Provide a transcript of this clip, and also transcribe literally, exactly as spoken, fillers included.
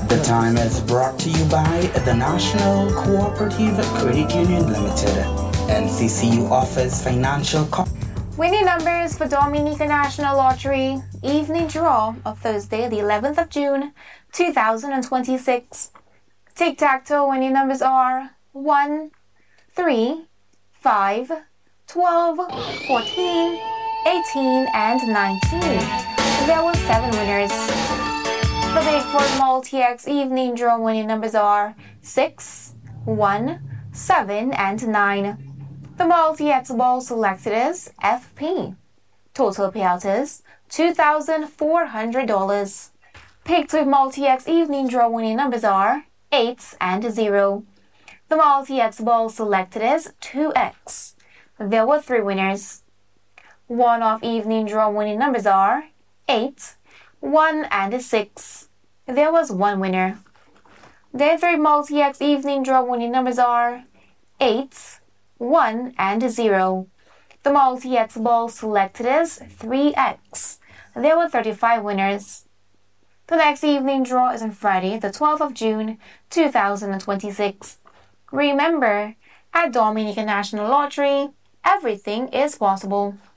The time is brought to you by the National Cooperative Credit Union Limited. N C C U offers financial... Co- Winning numbers for Dominica National Lottery evening draw of Thursday, the eleventh of June, two thousand twenty-six. Tic-tac-toe winning numbers are one, three, five, twelve, fourteen, eighteen, and nineteen. There were seven winners. The Big Four Multi-X evening draw winning numbers are six, one, seven, and nine. The Multi-X ball selected is F P. Total payout is two thousand four hundred dollars. Picked with Multi-X evening draw winning numbers are eight and zero. The Multi-X ball selected is two X. There were three winners. One-off evening draw winning numbers are eight, one, and six. There was one winner. Day three Multi-X evening draw winning numbers are eight, one, and zero. The Multi-X ball selected is three X. There were thirty-five winners. The next evening draw is on Friday, the twelfth of June, two thousand twenty-six. Remember, at Dominica National Lottery, everything is possible.